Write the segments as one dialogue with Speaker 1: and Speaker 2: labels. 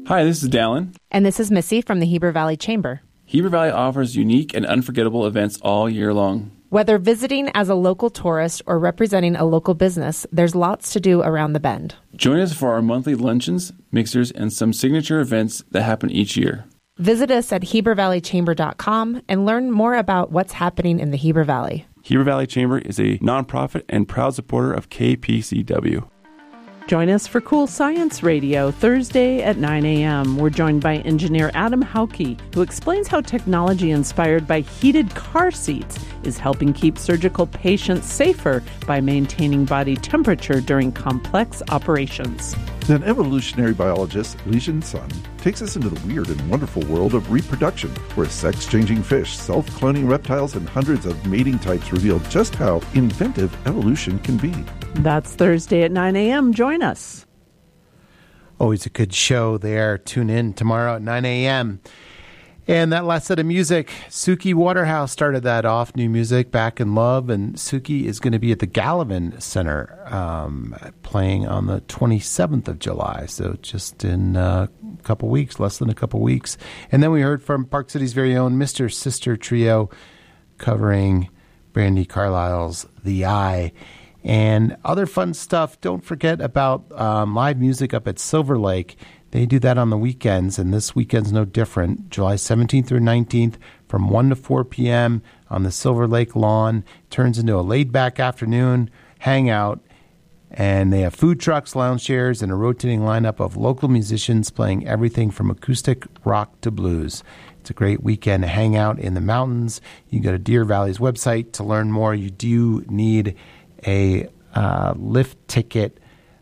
Speaker 1: Hi, this is Dallin.
Speaker 2: And this is Missy from the Heber Valley Chamber.
Speaker 1: Heber Valley offers unique and unforgettable events all year long.
Speaker 2: Whether visiting as a local tourist or representing a local business, there's lots to do around the bend.
Speaker 1: Join us for our monthly luncheons, mixers, and some signature events that happen each year.
Speaker 2: Visit us at HeberValleyChamber.com and learn more about what's happening in the Heber Valley.
Speaker 1: Heber Valley Chamber is a nonprofit and proud supporter of KPCW.
Speaker 3: Join us for Cool Science Radio Thursday at 9 a.m. We're joined by engineer Adam Hauke, who explains how technology inspired by heated car seats is helping keep surgical patients safer by maintaining body temperature during complex operations.
Speaker 4: Then evolutionary biologist Li-Jin Sun takes us into the weird and wonderful world of reproduction, where sex-changing fish, self-cloning reptiles, and hundreds of mating types reveal just how inventive evolution can be.
Speaker 3: That's Thursday at 9 a.m. Join us.
Speaker 5: Always a good show there. Tune in tomorrow at 9 a.m. And that last set of music, Suki Waterhouse started that off, new music, Back in Love. And Suki is going to be at the Gallivan Center playing on the 27th of July. So just in a couple weeks, less than a couple weeks. And then we heard from Park City's very own Mr. Sister Trio covering Brandi Carlile's The Eye. And other fun stuff, don't forget about live music up at Silver Lake. They do that on the weekends, and this weekend's no different. July 17th through 19th from 1 to 4 p.m. on the Silver Lake lawn. Turns into a laid-back afternoon hangout, and they have food trucks, lounge chairs, and a rotating lineup of local musicians playing everything from acoustic rock to blues. It's a great weekend to hang out in the mountains. You can go to Deer Valley's website to learn more. You do need a lift ticket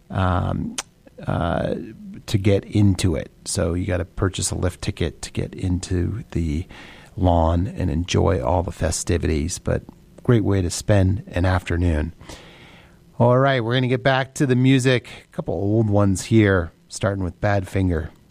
Speaker 5: to get into it. So you got to purchase a lift ticket to get into the lawn and enjoy all the festivities. But great way to spend an afternoon. All right, we're going to get back to the music. A couple old ones here, starting with Badfinger.